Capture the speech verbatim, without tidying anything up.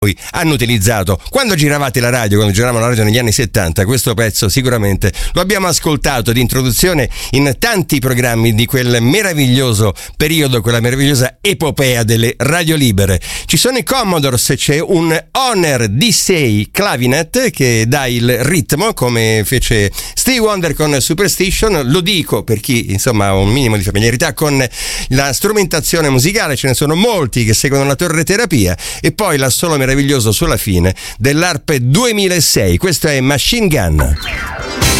hanno utilizzato quando giravate la radio, quando giravamo la radio negli anni settanta. Questo pezzo sicuramente lo abbiamo ascoltato di introduzione in tanti programmi di quel meraviglioso periodo, quella meravigliosa epopea delle radio libere. Ci sono i Commodores, c'è un Honor D sei clavinet che dà il ritmo come fece Stevie Wonder con Superstition. Lo dico per chi insomma ha un minimo di familiarità con la strumentazione musicale, ce ne sono molti che seguono la torre terapia. E poi l'assolo meraviglioso sulla fine dell'Harp duemilasei. Questo è Machine Gun.